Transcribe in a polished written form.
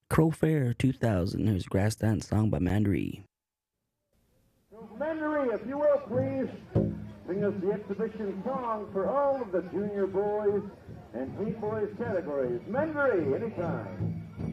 Crow Fair 2000. Here's a grass dance song by Mandaree. Mandaree, if you will, please sing us the exhibition song for all of the junior boys and teen boys categories. Mandaree, anytime.